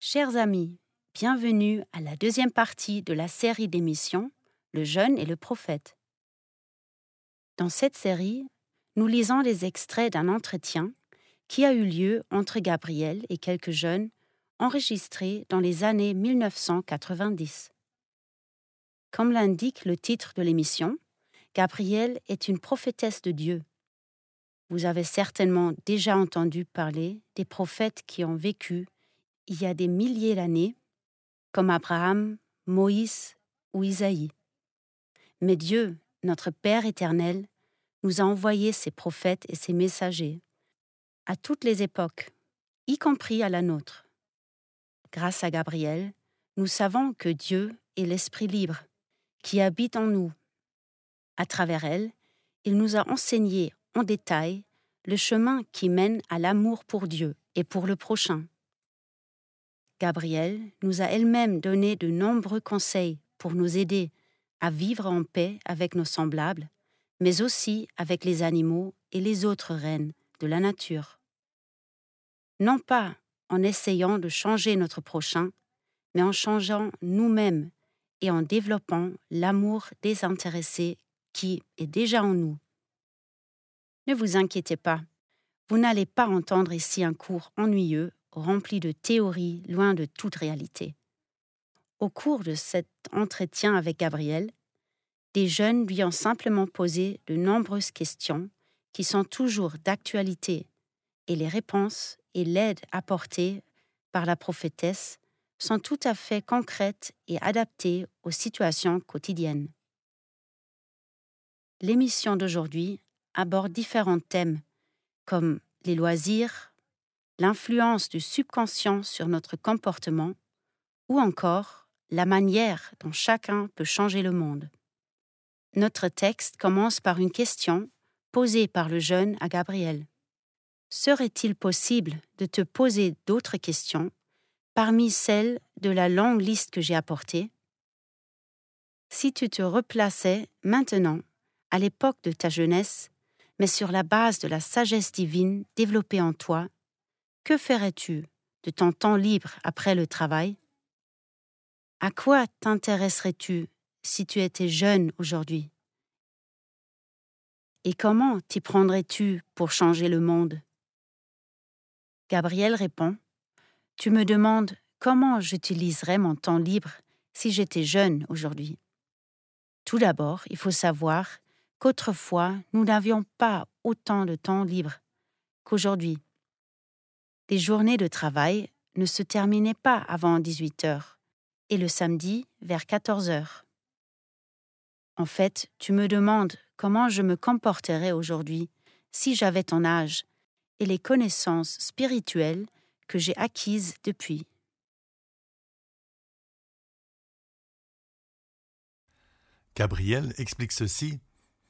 Chers amis, bienvenue à la deuxième partie de la série d'émissions Le jeûne et le prophète. Dans cette série, nous lisons les extraits d'un entretien qui a eu lieu entre Gabriel et quelques jeunes enregistré dans les années 1990. Comme l'indique le titre de l'émission, Gabrielle est une prophétesse de Dieu. Vous avez certainement déjà entendu parler des prophètes qui ont vécu il y a des milliers d'années, comme Abraham, Moïse ou Isaïe. Mais Dieu, notre Père éternel, nous a envoyé ses prophètes et ses messagers à toutes les époques, y compris à la nôtre. Grâce à Gabriel, nous savons que Dieu est l'Esprit libre qui habite en nous. À travers elle, il nous a enseigné en détail le chemin qui mène à l'amour pour Dieu et pour le prochain. Gabrielle nous a elle-même donné de nombreux conseils pour nous aider à vivre en paix avec nos semblables, mais aussi avec les animaux et les autres reines de la nature. Non pas en essayant de changer notre prochain, mais en changeant nous-mêmes et en développant l'amour désintéressé qui est déjà en nous. Ne vous inquiétez pas, vous n'allez pas entendre ici un cours ennuyeux, rempli de théories loin de toute réalité. Au cours de cet entretien avec Gabriel, des jeunes lui ont simplement posé de nombreuses questions qui sont toujours d'actualité et les réponses et l'aide apportée par la prophétesse sont tout à fait concrètes et adaptées aux situations quotidiennes. L'émission d'aujourd'hui aborde différents thèmes comme les loisirs, l'influence du subconscient sur notre comportement ou encore la manière dont chacun peut changer le monde. Notre texte commence par une question posée par le jeune à Gabriel. Serait-il possible de te poser d'autres questions parmi celles de la longue liste que j'ai apportée? Si tu te replaçais maintenant, à l'époque de ta jeunesse, mais sur la base de la sagesse divine développée en toi, que ferais-tu de ton temps libre après le travail? À quoi t'intéresserais-tu si tu étais jeune aujourd'hui? Et comment t'y prendrais-tu pour changer le monde? Gabriel répond, « Tu me demandes comment j'utiliserais mon temps libre si j'étais jeune aujourd'hui. Tout d'abord, il faut savoir qu'autrefois, nous n'avions pas autant de temps libre qu'aujourd'hui. Les journées de travail ne se terminaient pas avant 18 heures et le samedi vers 14 heures. En fait, tu me demandes comment je me comporterais aujourd'hui si j'avais ton âge et les connaissances spirituelles que j'ai acquises depuis. » Gabriel explique ceci.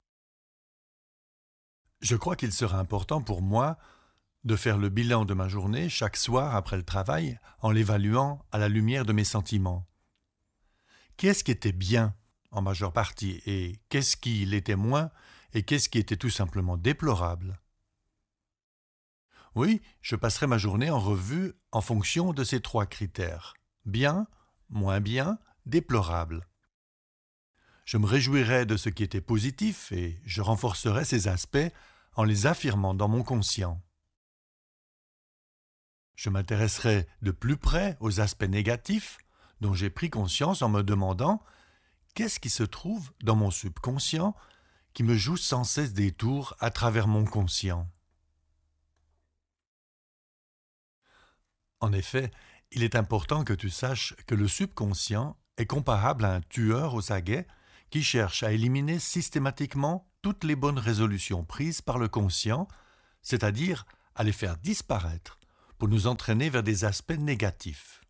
Je crois qu'il sera important pour moi de faire le bilan de ma journée chaque soir après le travail en l'évaluant à la lumière de mes sentiments. Qu'est-ce qui était bien en majeure partie et qu'est-ce qui l'était moins et qu'est-ce qui était tout simplement déplorable? Oui, je passerai ma journée en revue en fonction de ces trois critères. Bien, moins bien, déplorable. Je me réjouirai de ce qui était positif et je renforcerai ces aspects en les affirmant dans mon conscient. Je m'intéresserai de plus près aux aspects négatifs dont j'ai pris conscience en me demandant qu'est-ce qui se trouve dans mon subconscient qui me joue sans cesse des tours à travers mon conscient. En effet, il est important que tu saches que le subconscient est comparable à un tueur aux aguets qui cherche à éliminer systématiquement toutes les bonnes résolutions prises par le conscient, c'est-à-dire à les faire disparaître pour nous entraîner vers des aspects négatifs.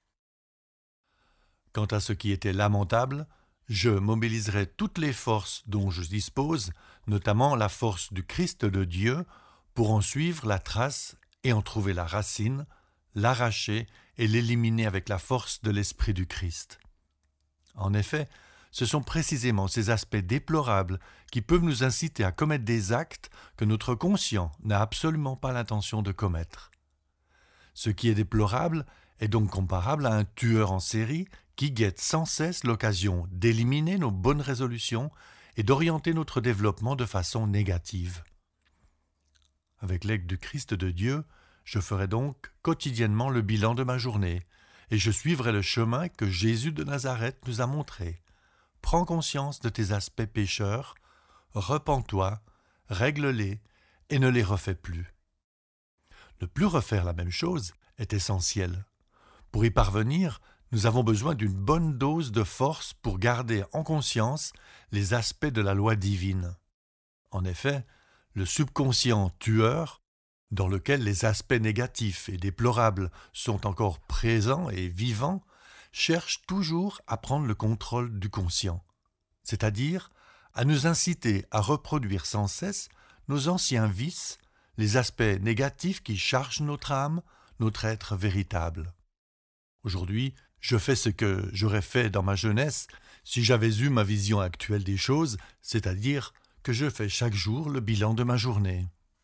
Quant à ce qui était lamentable, je mobiliserai toutes les forces dont je dispose, notamment la force du Christ de Dieu, pour en suivre la trace et en trouver la racine, l'arracher et l'éliminer avec la force de l'Esprit du Christ. En effet, ce sont précisément ces aspects déplorables qui peuvent nous inciter à commettre des actes que notre conscient n'a absolument pas l'intention de commettre. Ce qui est déplorable est donc comparable à un tueur en série qui guette sans cesse l'occasion d'éliminer nos bonnes résolutions et d'orienter notre développement de façon négative. Avec l'aide du Christ de Dieu, je ferai donc quotidiennement le bilan de ma journée et je suivrai le chemin que Jésus de Nazareth nous a montré. Prends conscience de tes aspects pécheurs, repens-toi, règle-les et ne les refais plus. Ne plus refaire la même chose est essentiel. Pour y parvenir, nous avons besoin d'une bonne dose de force pour garder en conscience les aspects de la loi divine. En effet, le subconscient tueur, dans lequel les aspects négatifs et déplorables sont encore présents et vivants, cherche toujours à prendre le contrôle du conscient, c'est-à-dire à nous inciter à reproduire sans cesse nos anciens vices, les aspects négatifs qui chargent notre âme, notre être véritable. Aujourd'hui, je fais ce que j'aurais fait dans ma jeunesse si j'avais eu ma vision actuelle des choses, c'est-à-dire que je fais chaque jour le bilan de ma journée.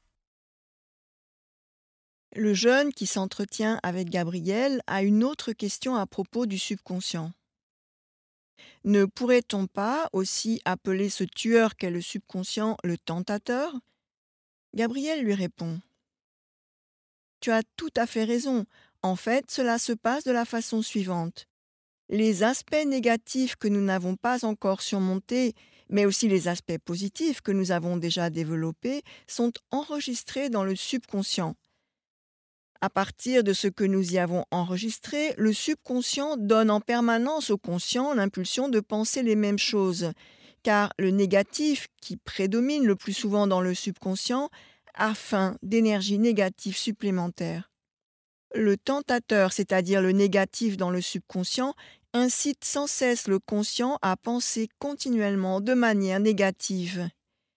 Le jeune qui s'entretient avec Gabriel a une autre question à propos du subconscient. Ne pourrait-on pas aussi appeler ce tueur qu'est le subconscient le tentateur ? Gabriel lui répond. Tu as tout à fait raison. En fait, cela se passe de la façon suivante. Les aspects négatifs que nous n'avons pas encore surmontés, mais aussi les aspects positifs que nous avons déjà développés, sont enregistrés dans le subconscient. À partir de ce que nous y avons enregistré, le subconscient donne en permanence au conscient l'impulsion de penser les mêmes choses, car le négatif, qui prédomine le plus souvent dans le subconscient, a faim d'énergie négative supplémentaire. Le tentateur, c'est-à-dire le négatif dans le subconscient, incite sans cesse le conscient à penser continuellement de manière négative.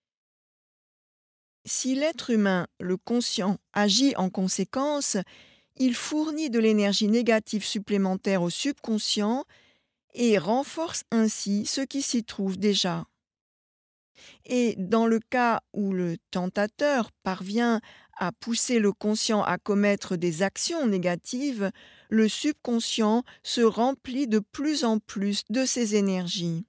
Si l'être humain, le conscient, agit en conséquence, il fournit de l'énergie négative supplémentaire au subconscient et renforce ainsi ce qui s'y trouve déjà. Et dans le cas où le tentateur parvient à pousser le conscient à commettre des actions négatives, le subconscient se remplit de plus en plus de ces énergies.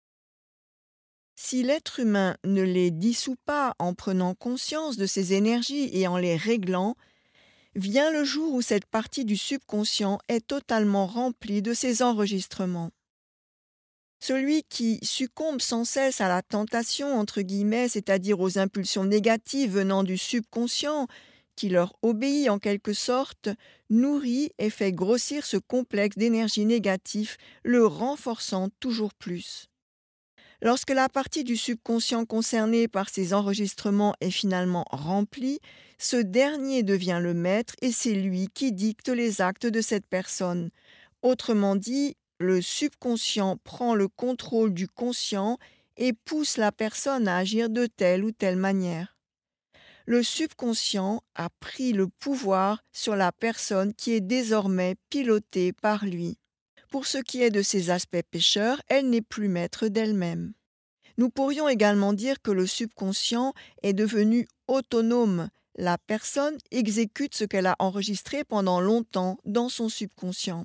Si l'être humain ne les dissout pas en prenant conscience de ces énergies et en les réglant, vient le jour où cette partie du subconscient est totalement remplie de ces enregistrements. Celui qui succombe sans cesse à la tentation, entre guillemets, c'est-à-dire aux impulsions négatives venant du subconscient, qui leur obéit en quelque sorte, nourrit et fait grossir ce complexe d'énergie négative, le renforçant toujours plus. Lorsque la partie du subconscient concernée par ces enregistrements est finalement remplie, ce dernier devient le maître et c'est lui qui dicte les actes de cette personne. Autrement dit, le subconscient prend le contrôle du conscient et pousse la personne à agir de telle ou telle manière. Le subconscient a pris le pouvoir sur la personne qui est désormais pilotée par lui. Pour ce qui est de ses aspects pécheurs, elle n'est plus maître d'elle-même. Nous pourrions également dire que le subconscient est devenu autonome. La personne exécute ce qu'elle a enregistré pendant longtemps dans son subconscient.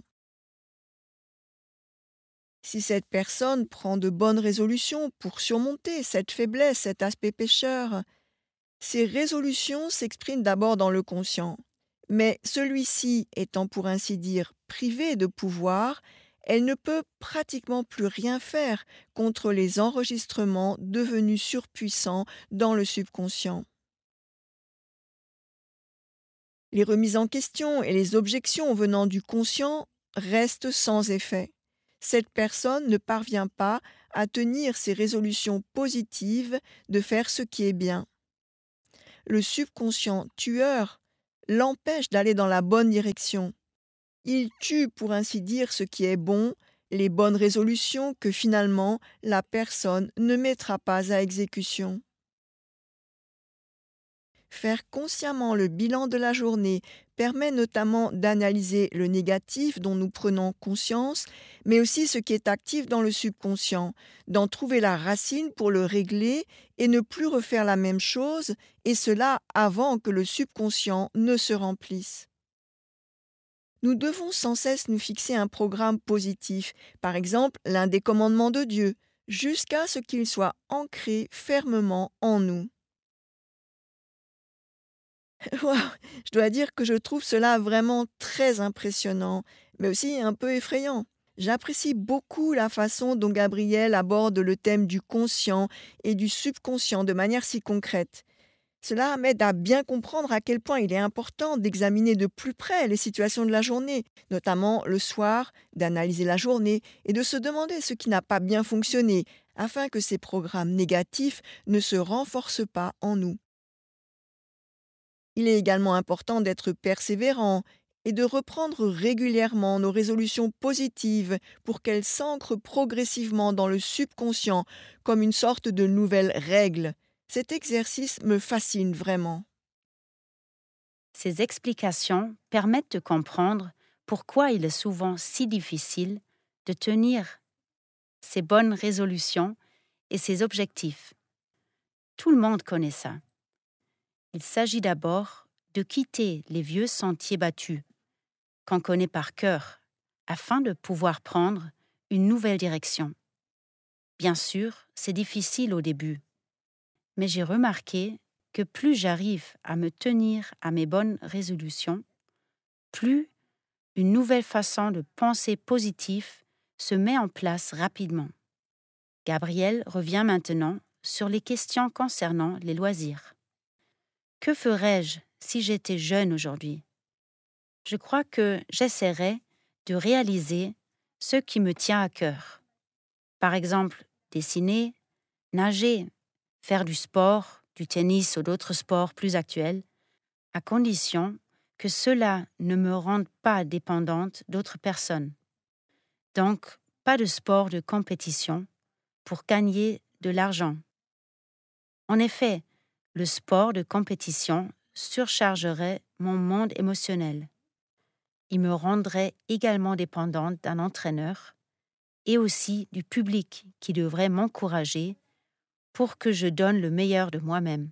Si cette personne prend de bonnes résolutions pour surmonter cette faiblesse, cet aspect pécheur, ces résolutions s'expriment d'abord dans le conscient. Mais celui-ci étant pour ainsi dire privé de pouvoir, elle ne peut pratiquement plus rien faire contre les enregistrements devenus surpuissants dans le subconscient. Les remises en question et les objections venant du conscient restent sans effet. Cette personne ne parvient pas à tenir ses résolutions positives de faire ce qui est bien. Le subconscient tueur l'empêche d'aller dans la bonne direction. Il tue, pour ainsi dire, ce qui est bon, les bonnes résolutions que finalement la personne ne mettra pas à exécution. Faire consciemment le bilan de la journée permet notamment d'analyser le négatif dont nous prenons conscience, mais aussi ce qui est actif dans le subconscient, d'en trouver la racine pour le régler et ne plus refaire la même chose, et cela avant que le subconscient ne se remplisse. Nous devons sans cesse nous fixer un programme positif, par exemple l'un des commandements de Dieu, jusqu'à ce qu'il soit ancré fermement en nous. Waouh, je dois dire que je trouve cela vraiment très impressionnant, mais aussi un peu effrayant. J'apprécie beaucoup la façon dont Gabriel aborde le thème du conscient et du subconscient de manière si concrète. Cela m'aide à bien comprendre à quel point il est important d'examiner de plus près les situations de la journée, notamment le soir, d'analyser la journée et de se demander ce qui n'a pas bien fonctionné, afin que ces programmes négatifs ne se renforcent pas en nous. Il est également important d'être persévérant et de reprendre régulièrement nos résolutions positives pour qu'elles s'ancrent progressivement dans le subconscient comme une sorte de nouvelle règle. Cet exercice me fascine vraiment. Ces explications permettent de comprendre pourquoi il est souvent si difficile de tenir ces bonnes résolutions et ces objectifs. Tout le monde connaît ça. Il s'agit d'abord de quitter les vieux sentiers battus, qu'on connaît par cœur, afin de pouvoir prendre une nouvelle direction. Bien sûr, c'est difficile au début, mais j'ai remarqué que plus j'arrive à me tenir à mes bonnes résolutions, plus une nouvelle façon de penser positive se met en place rapidement. Gabriel revient maintenant sur les questions concernant les loisirs. Que ferais-je si j'étais jeune aujourd'hui? Je crois que j'essaierais de réaliser ce qui me tient à cœur. Par exemple, dessiner, nager, faire du sport, du tennis ou d'autres sports plus actuels, à condition que cela ne me rende pas dépendante d'autres personnes. Donc, pas de sport de compétition pour gagner de l'argent. En effet, le sport de compétition surchargerait mon monde émotionnel. Il me rendrait également dépendante d'un entraîneur et aussi du public qui devrait m'encourager pour que je donne le meilleur de moi-même.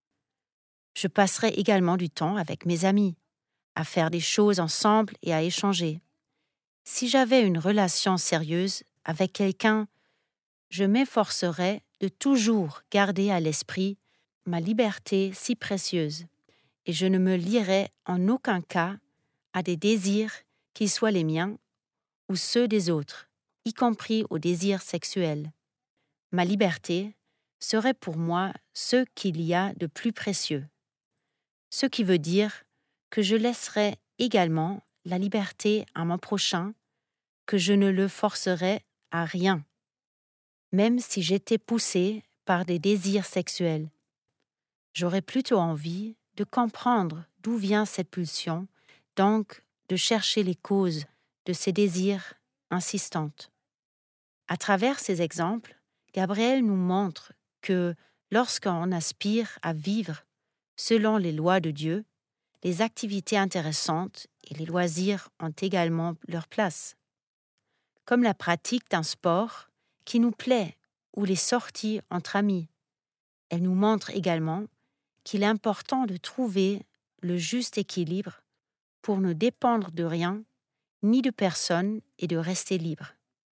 Je passerai également du temps avec mes amis, à faire des choses ensemble et à échanger. Si j'avais une relation sérieuse avec quelqu'un, je m'efforcerais de toujours garder à l'esprit ma liberté si précieuse et je ne me lierais en aucun cas à des désirs qui soient les miens ou ceux des autres, y compris aux désirs sexuels. Ma liberté serait pour moi ce qu'il y a de plus précieux. Ce qui veut dire que je laisserai également la liberté à mon prochain, que je ne le forcerai à rien, même si j'étais poussée par des désirs sexuels. J'aurais plutôt envie de comprendre d'où vient cette pulsion, donc de chercher les causes de ces désirs insistantes. À travers ces exemples, Gabriel nous montre que lorsqu'on aspire à vivre selon les lois de Dieu, les activités intéressantes et les loisirs ont également leur place. Comme la pratique d'un sport qui nous plaît ou les sorties entre amis. Elle nous montre également qu'il est important de trouver le juste équilibre pour ne dépendre de rien ni de personne et de rester libre.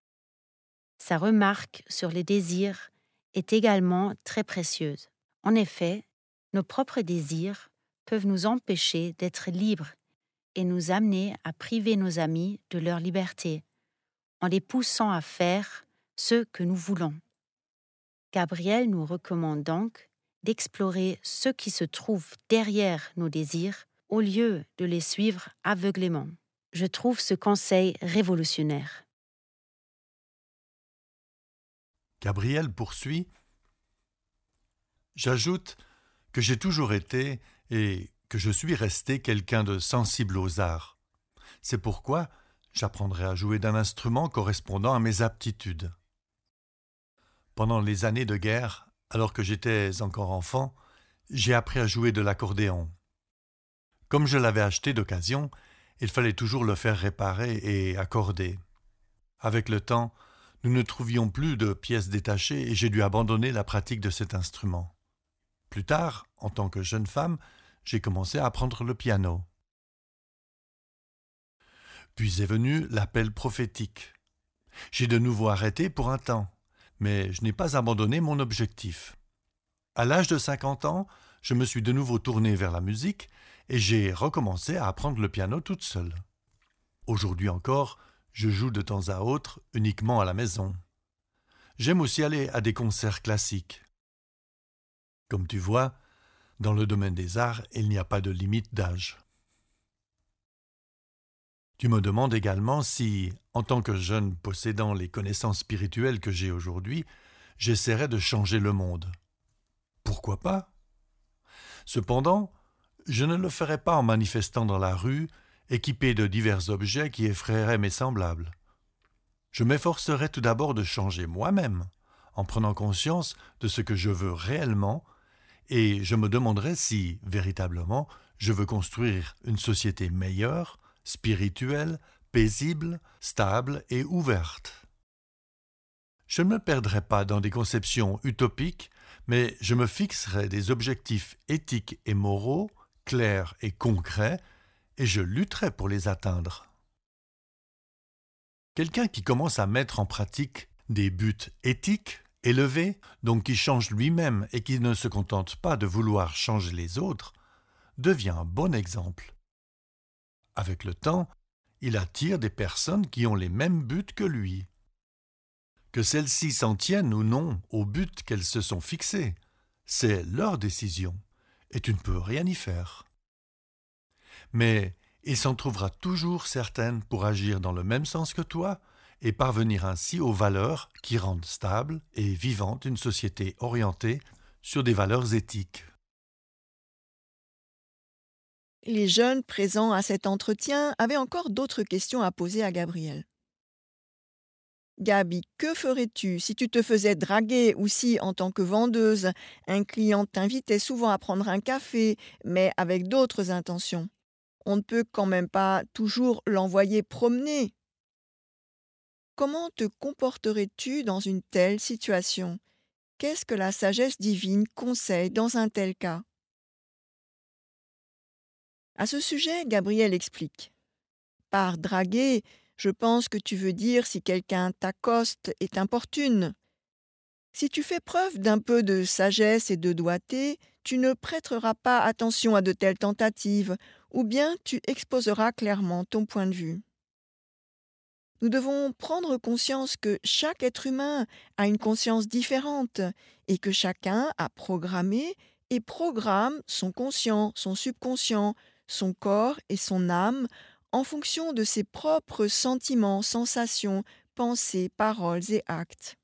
Sa remarque sur les désirs est également très précieuse. En effet, nos propres désirs peuvent nous empêcher d'être libres et nous amener à priver nos amis de leur liberté, en les poussant à faire ce que nous voulons. Gabriel nous recommande donc d'explorer ce qui se trouve derrière nos désirs au lieu de les suivre aveuglément. Je trouve ce conseil révolutionnaire. Gabriel poursuit. J'ajoute que j'ai toujours été et que je suis resté quelqu'un de sensible aux arts. C'est pourquoi j'apprendrai à jouer d'un instrument correspondant à mes aptitudes. Pendant les années de guerre, alors que j'étais encore enfant, j'ai appris à jouer de l'accordéon. Comme je l'avais acheté d'occasion, il fallait toujours le faire réparer et accorder. Avec le temps, nous ne trouvions plus de pièces détachées et j'ai dû abandonner la pratique de cet instrument. Plus tard, en tant que jeune femme, j'ai commencé à apprendre le piano. Puis est venu l'appel prophétique. J'ai de nouveau arrêté pour un temps, mais je n'ai pas abandonné mon objectif. À l'âge de 50 ans, je me suis de nouveau tourné vers la musique et j'ai recommencé à apprendre le piano toute seule. Aujourd'hui encore, je joue de temps à autre uniquement à la maison. J'aime aussi aller à des concerts classiques. Comme tu vois, dans le domaine des arts, il n'y a pas de limite d'âge. Tu me demandes également si, en tant que jeune possédant les connaissances spirituelles que j'ai aujourd'hui, j'essaierais de changer le monde. Pourquoi pas? Cependant, je ne le ferai pas en manifestant dans la rue, équipé de divers objets qui effraieraient mes semblables. Je m'efforcerai tout d'abord de changer moi-même, en prenant conscience de ce que je veux réellement, et je me demanderai si, véritablement, je veux construire une société meilleure, spirituelle, paisible, stable et ouverte. Je ne me perdrai pas dans des conceptions utopiques, mais je me fixerai des objectifs éthiques et moraux, clairs et concrets, et je lutterai pour les atteindre. Quelqu'un qui commence à mettre en pratique des buts éthiques, élevés, donc qui change lui-même et qui ne se contente pas de vouloir changer les autres, devient un bon exemple. Avec le temps, il attire des personnes qui ont les mêmes buts que lui. Que celles-ci s'en tiennent ou non au but qu'elles se sont fixées, c'est leur décision, et tu ne peux rien y faire. Mais il s'en trouvera toujours certaines pour agir dans le même sens que toi et parvenir ainsi aux valeurs qui rendent stable et vivante une société orientée sur des valeurs éthiques. Les jeunes présents à cet entretien avaient encore d'autres questions à poser à Gabriel. Gabi, que ferais-tu si tu te faisais draguer ou si, en tant que vendeuse, un client t'invitait souvent à prendre un café, mais avec d'autres intentions? On ne peut quand même pas toujours l'envoyer promener. Comment te comporterais-tu dans une telle situation? Qu'est-ce que la sagesse divine conseille dans un tel cas? À ce sujet, Gabriel explique. Par draguer, je pense que tu veux dire si quelqu'un t'accoste et t'importune. Si tu fais preuve d'un peu de sagesse et de doigté, tu ne prêteras pas attention à de telles tentatives, ou bien tu exposeras clairement ton point de vue. Nous devons prendre conscience que chaque être humain a une conscience différente et que chacun a programmé et programme son conscient, son subconscient, son corps et son âme en fonction de ses propres sentiments, sensations, pensées, paroles et actes.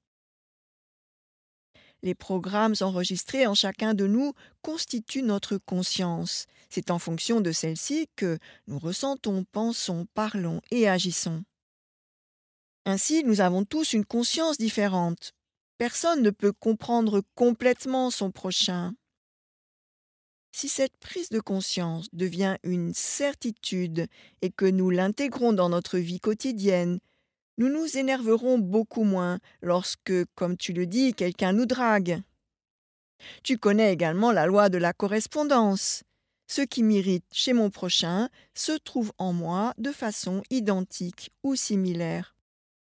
Les programmes enregistrés en chacun de nous constituent notre conscience. C'est en fonction de celle-ci que nous ressentons, pensons, parlons et agissons. Ainsi, nous avons tous une conscience différente. Personne ne peut comprendre complètement son prochain. Si cette prise de conscience devient une certitude et que nous l'intégrons dans notre vie quotidienne, nous nous énerverons beaucoup moins lorsque, comme tu le dis, quelqu'un nous drague. Tu connais également la loi de la correspondance. Ce qui m'irrite chez mon prochain se trouve en moi de façon identique ou similaire.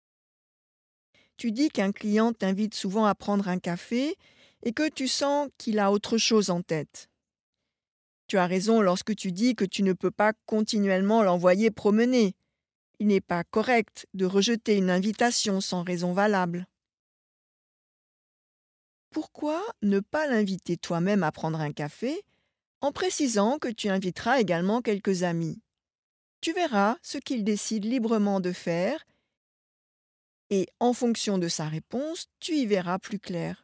Tu dis qu'un client t'invite souvent à prendre un café et que tu sens qu'il a autre chose en tête. Tu as raison lorsque tu dis que tu ne peux pas continuellement l'envoyer promener. Il n'est pas correct de rejeter une invitation sans raison valable. Pourquoi ne pas l'inviter toi-même à prendre un café en précisant que tu inviteras également quelques amis? Tu verras ce qu'il décide librement de faire et en fonction de sa réponse, tu y verras plus clair.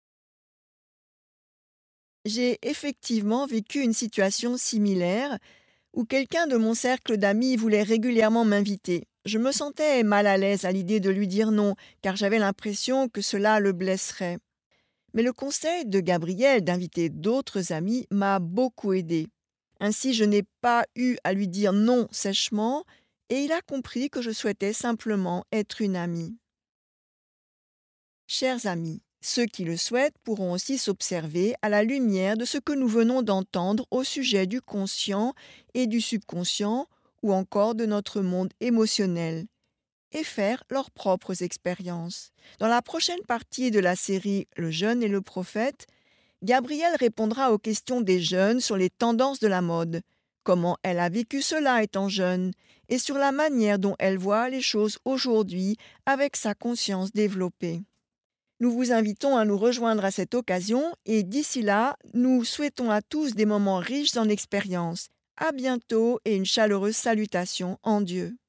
J'ai effectivement vécu une situation similaire où quelqu'un de mon cercle d'amis voulait régulièrement m'inviter. Je me sentais mal à l'aise à l'idée de lui dire non, car j'avais l'impression que cela le blesserait. Mais le conseil de Gabriel d'inviter d'autres amis m'a beaucoup aidé. Ainsi, je n'ai pas eu à lui dire non sèchement, et il a compris que je souhaitais simplement être une amie. Chers amis, ceux qui le souhaitent pourront aussi s'observer à la lumière de ce que nous venons d'entendre au sujet du conscient et du subconscient ou encore de notre monde émotionnel et faire leurs propres expériences. Dans la prochaine partie de la série Le jeune et le prophète, Gabrielle répondra aux questions des jeunes sur les tendances de la mode, comment elle a vécu cela étant jeune, et sur la manière dont elle voit les choses aujourd'hui avec sa conscience développée. Nous vous invitons à nous rejoindre à cette occasion et d'ici là, nous souhaitons à tous des moments riches en expériences. À bientôt et une chaleureuse salutation en Dieu.